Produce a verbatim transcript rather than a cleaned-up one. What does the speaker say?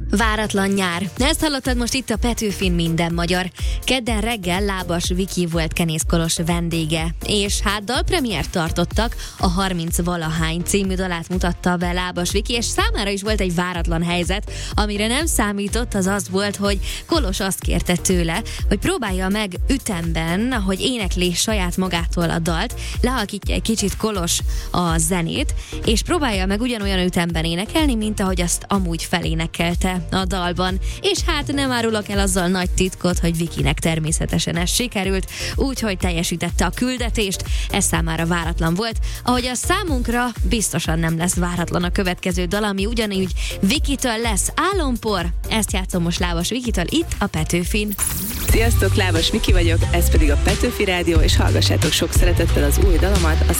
Váratlan nyár. Ezt hallottad most itt a Petőfin Minden Magyar. Kedden reggel Lábas Viki volt Kenész Kolos vendége, és hát dalpremiért tartottak, a harminc valahány című dalát mutatta be Lábas Viki, és számára is volt egy váratlan helyzet, amire nem számított, az az volt, hogy Kolos azt kérte tőle, hogy próbálja meg ütemben, ahogy énekli saját magától a dalt, lehalkítja egy kicsit Kolos a zenét, és próbálja meg ugyanolyan ütemben énekelni, mint ahogy azt amúgy felénekelte a dalban. És hát nem árulok el azzal nagy titkot, hogy Vikinek természetesen ez sikerült, úgyhogy teljesítette a küldetést, ez számára váratlan volt, ahogy a számunkra biztosan nem lesz váratlan a következő dal, ami ugyanúgy Vikitől lesz. Álompor, ezt játszom most Lábas Vikitől itt a Petőfin. Sziasztok, Lábas Viki vagyok, ez pedig a Petőfi Rádió, és hallgassátok sok szeretettel az új dalomat, az